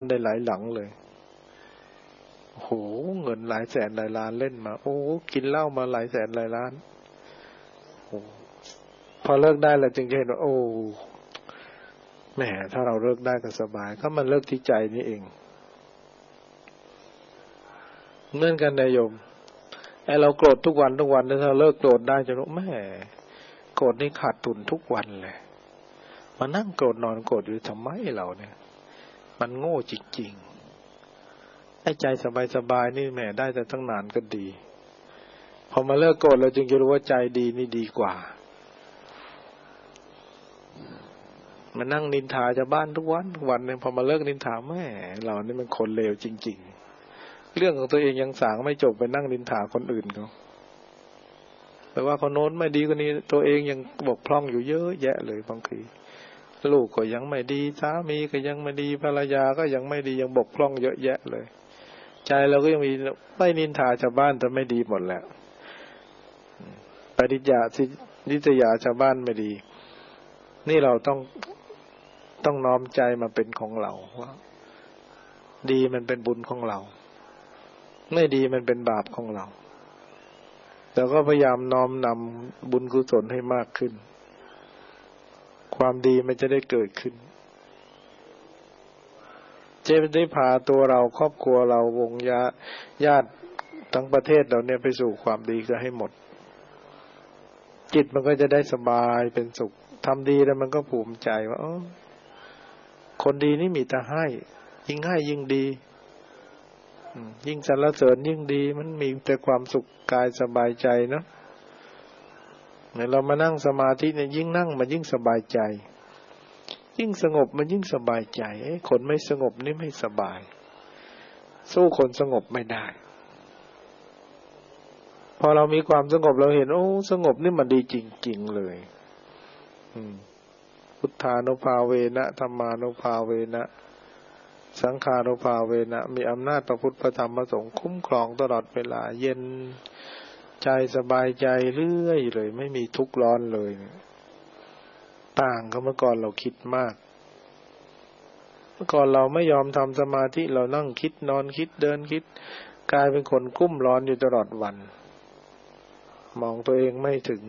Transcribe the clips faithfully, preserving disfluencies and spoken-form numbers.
ได้หลายหลังเลยโหเงินหลายแสนหลายล้านเล่นมาโอ้กินเหล้ามาหลายแสนหลายล้านโอ้พอเลิกได้แล้วจึงจะเห็นว่าโอ้แหมถ้าเราเลิกได้ก็สบายก็มันเลิกที่ใจนี่เองเหมือนกันนายโยมไอเราโกรธทุกวันทุกวันถ้าเลิกโกรธได้จะรู้แหมโกรธนี่ขาดทุนทุกวันเลยมานั่งโกรธนอนโกรธอยู่ทำไมเราเนี่ยมันโง่จริงๆไอ้ใจสบายๆนี่แหมได้แต่ตั้งนานก็ดีพอมาเลิกโกรธเราจึงจะรู้ว่าใจดีนี่ดีกว่ามานั่งนินทาชาวบ้านทุกวันทุกวันเนี่ยพอมาเลิกนินทาแม่เรานี่มันคนเลวจริงๆเรื่องของตัวเองยังสางไม่จบไปนั่งนินทาคนอื่นเขาแปลว่าคนโน้นไม่ดีกว่านี้ตัวเองยังบกพร่องอยู่เยอะแยะเลยบางทีลูกก็ยังไม่ดีสามีก็ยังไม่ดีภรรยาก็ยังไม่ดียังบกพร่องเยอะแยะเลยใจเราก็ยังมีไม่นินทาชาวบ้านแต่ไม่ดีหมดแล้วปฏิจจานิสยาชาวบ้านไม่ดีนี่เราต้องต้องน้อมใจมาเป็นของเราว่าดีมันเป็นบุญของเราไม่ดีมันเป็นบาปของเราแต่ก็พยายามน้อมนำบุญกุศลให้มากขึ้นความดีมันจะได้เกิดขึ้นจะได้พาตัวเราครอบครัวเราวงญาญาติทั้งประเทศเราเนี่ยไปสู่ความดีก็ให้หมดจิตมันก็จะได้สบายเป็นสุขทำดีแล้วมันก็ภูมิใจว่าอ๋อคนดีนี่มีแต่ให้ยิ่งให้ยิ่งดียิ่งสรรเสริญยิ่งดีมันมีแต่ความสุขกายสบายใจเนาะเมื่อเรามานั่งสมาธิเนี่ยยิ่งนั่งมันยิ่งสบายใจยิ่งสงบมันยิ่งสบายใจไอ้คนไม่สงบนี่ไม่สบายสู้คนสงบไม่ได้พอเรามีความสงบเราเห็นโอ้สงบนี่มันดีจริงๆเลยพุทธานุภาเวนะธัมมานุภาเวนะสังฆานุภาเวนะมีอำนาจพระพุทธพระธรรมพระสงฆ์คุ้มครองตลอดเวลาเย็นใจสบายใจเรื่อยเลยไม่มีทุกข์ร้อนเลยต่างกับเมื่อก่อนเราคิดมากเมื่อก่อนเราไม่ยอมทำสมาธิเรานั่งคิดนอนคิดเดินคิดกลายเป็นคนกุ้มร้อนอยู่ตลอดวันมองตัวเองไม่ถึง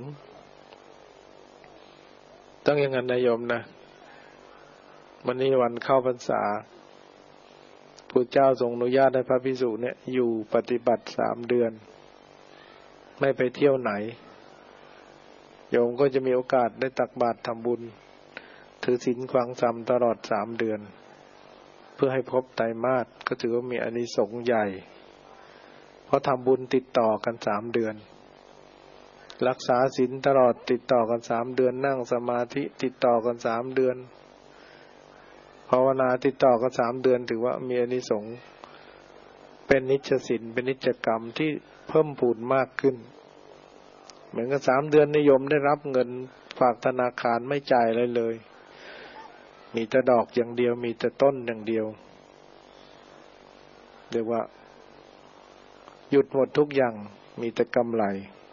ต้องอย่างนั้นนะโยมนะวันนี้วันเข้าพรรษาพระเจ้าทรงอนุญาตให้พระภิกษุเนี่ยอยู่ปฏิบัติสามเดือนไม่ไปเที่ยวไหนโยมก็จะมีโอกาสได้ตักบาตรทำบุญถือศีลขวังสามตลอดสามเดือนเพื่อให้พบไตรมาสก็ถือว่ามีอานิสงส์ใหญ่เพราะทำบุญติดต่อกันสามเดือนรักษาศีลตลอดติดต่อกันสามเดือนนั่งสมาธิติดต่อกันสามเดือนภาวนาติดต่อกันสามเดือนถือว่ามีอานิสงส์เป็นนิจศีลเป็นนิจกรรมที่เพิ่มพูนมากขึ้นเหมือนกับสามเดือนนิยมได้รับเงินฝากธนาคารไม่จ่ายอะไรเลยมีแต่ดอกอย่างเดียวมีแต่ต้นอย่างเดียวเรียกว่าหยุดหมดทุกอย่างมีแต่กำไร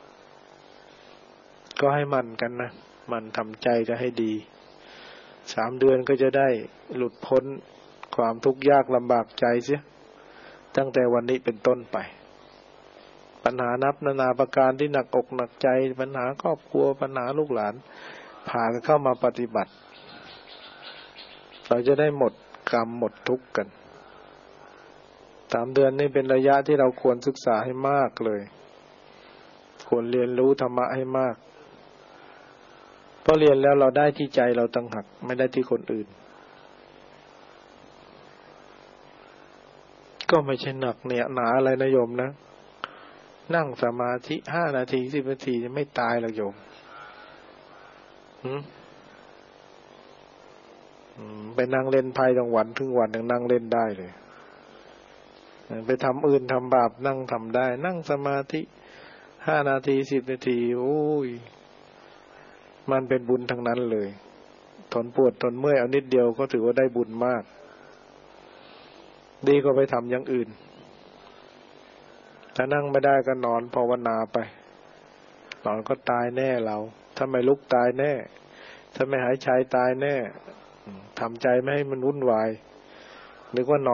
ก็ให้มันกันนะมันทำใจจะให้ดีสามเดือนก็จะได้หลุดพ้นความทุกข์ยากลำบากใจเสียตั้งแต่วันนี้เป็นต้นไปปัญหานับนานาประการที่หนักอกหนักใจปัญหาครอบครัวปัญหาลูกหลานพากันเข้ามาปฏิบัติเราจะได้หมดกรรมหมดทุกข์กันสามเดือนนี้เป็นระยะที่เราควรศึกษาให้มากเลยควรเรียนรู้ธรรมะให้มากเพราะเรียนแล้วเราได้ที่ใจเราตั้งหักไม่ได้ที่คนอื่นก็ไม่ใช่หนักเนี่ยหนาอะไรนะโยมนะนั่งสมาธิห้านาทีสิบนาทีไม่ตายหรอกโยมหืมไปนั่งเล่นไพ่ทั้งวันถึงวันยังนั่งเล่นได้เลยไปทำอื่นทำบาปนั่งทำได้นั่งสมาธิห้านาทีสิบนาทีโอ้ยมันเป็นบุญทั้งนั้นเลยทนปวดทนเมื่อยเอานิดเดียวก็ถือว่าได้บุญมากดีก็ไปทำอย่างอื่นถ้านั่งไม่ได้ก็นอนภาวนาไปนอนก็ตายแน่เราถ้าไม่ลุกตายแน่ถ้าไม่หายใจตายแน่ทำใจไม่ให้มันวุ่นวายนึกว่านอน